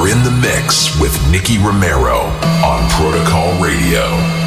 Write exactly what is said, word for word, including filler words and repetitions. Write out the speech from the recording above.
You're in the mix with Nicky Romero on Protocol Radio.